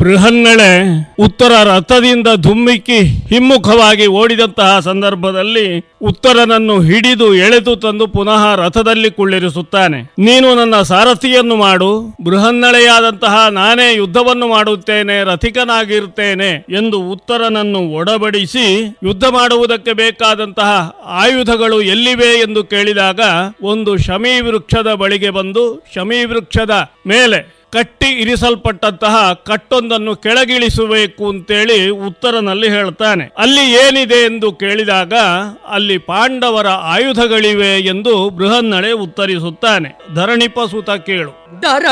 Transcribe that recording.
ಬೃಹನ್ನಳೆ ಉತ್ತರ ರಥದಿಂದ ಧುಮ್ಮಿಕ್ಕಿ ಹಿಮ್ಮುಖವಾಗಿ ಓಡಿದಂತಹ ಸಂದರ್ಭದಲ್ಲಿ ಉತ್ತರನನ್ನು ಹಿಡಿದು ಎಳೆದು ತಂದು ಪುನಃ ರಥದಲ್ಲಿ ಕುಳ್ಳಿರಿಸುತ್ತಾನೆ. ನೀನು ನನ್ನ ಸಾರಥಿಯನ್ನು ಮಾಡು, ಬೃಹನ್ನಳೆಯಾದಂತಹ ನಾನೇ ಯುದ್ಧವನ್ನು ಮಾಡುತ್ತೇನೆ, ರಥಿಕನಾಗಿರ್ತೇನೆ ಎಂದು ಉತ್ತರನನ್ನು ಒಡಬಡಿಸಿ ಯುದ್ಧ ಮಾಡುವುದಕ್ಕೆ ಬೇಕಾದಂತಹ ಆಯುಧಗಳು ಎಲ್ಲಿವೆ ಎಂದು ಕೇಳಿದಾಗ ಒಂದು ಶಮೀ ವೃಕ್ಷದ ಬಳಿಗೆ ಬಂದು ಶಮೀ ವೃಕ್ಷದ ಮೇಲೆ ಕಟ್ಟಿ ಇರಿಸಲ್ಪಟ್ಟಂತಹ ಕಟ್ಟೊಂದನ್ನು ಕೆಳಗಿಳಿಸಬೇಕು ಅಂತೇಳಿ ಉತ್ತರನಲ್ಲಿ ಹೇಳ್ತಾನೆ. ಅಲ್ಲಿ ಏನಿದೆ ಎಂದು ಕೇಳಿದಾಗ ಅಲ್ಲಿ ಪಾಂಡವರ ಆಯುಧಗಳಿವೆ ಎಂದು ಬೃಹನ್ನಳೆ ಉತ್ತರಿಸುತ್ತಾನೆ. ಧರಣಿಪ ಸುತ ಕೇಳು.